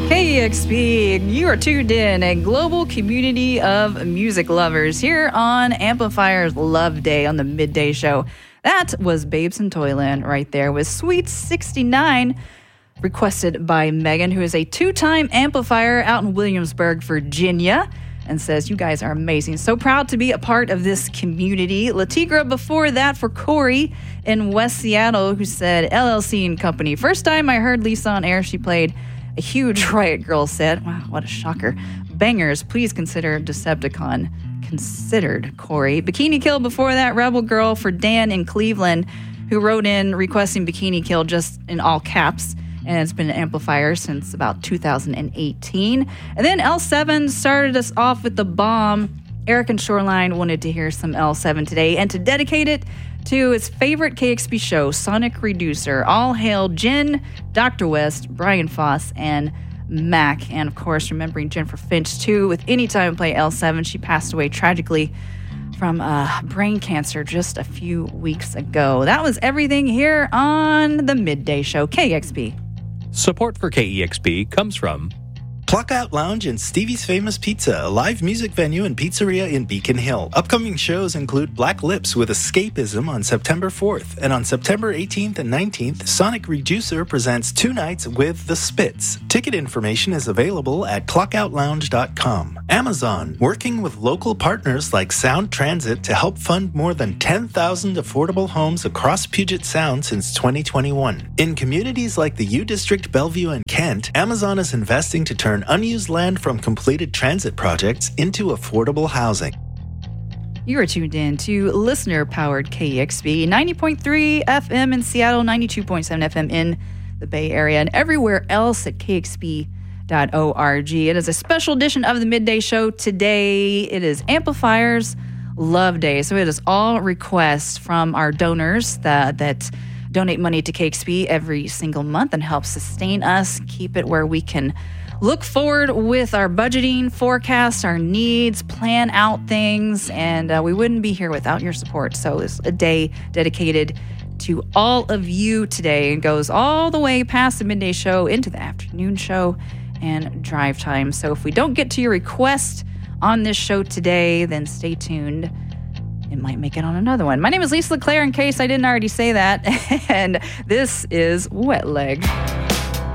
KEXP, you are tuned in, a global community of music lovers here on Amplifier's Love Day on the Midday Show. That was Babes in Toyland right there with Sweet 69, requested by Megan, who is a two-time amplifier out in Williamsburg, Virginia, and says, you guys are amazing. So proud to be a part of this community. Latigra before that for Corey in West Seattle, who said, LLC and Company. First time I heard Lisa on air, she played a huge Riot Grrrl set. Wow, what a shocker. Bangers, please consider Decepticon. Considered, Corey. Bikini Kill before that, Rebel Girl for Dan in Cleveland, who wrote in requesting Bikini Kill just in all caps. And it's been an amplifier since about 2018. And then L7 started us off with the bomb. Eric and Shoreline wanted to hear some L7 today and to dedicate it to its favorite KEXP show, Sonic Reducer. All hail Jen, Dr. West, Brian Foss, and Mac. And of course, remembering Jennifer Finch too with Anytime I Play L7. She passed away tragically from brain cancer just a few weeks ago. That was everything here on the Midday Show, KEXP. Support for KEXP comes from Pluckout Lounge and Stevie's Famous Pizza, a live music venue and pizzeria in Beacon Hill. Upcoming shows include Black Lips with Escapism on September 4th. And on September 18th and 19th, Sonic Reducer presents 2 nights with The Spits. Ticket information is available at pluckoutlounge.com. Amazon, working with local partners like Sound Transit to help fund more than 10,000 affordable homes across Puget Sound since 2021. In communities like the U District, Bellevue, and Kent, Amazon is investing to turn unused land from completed transit projects into affordable housing. You are tuned in to listener-powered KEXP, 90.3 FM in Seattle, 92.7 FM in the Bay Area, and everywhere else at KEXP.org. It is a special edition of the Midday Show today. It is Amplifier's Love Day, so it is all requests from our donors that donate money to KEXP every single month and help sustain us, keep it where we can look forward with our budgeting, forecast our needs, plan out things, and we wouldn't be here without your support. So it's a day dedicated to all of you today. It goes all the way past the midday show into the afternoon show and drive time. So if we don't get to your request on this show today, then stay tuned. It might make it on another one. My name is Lisa LeClaire, in case I didn't already say that, and this is Wet Leg.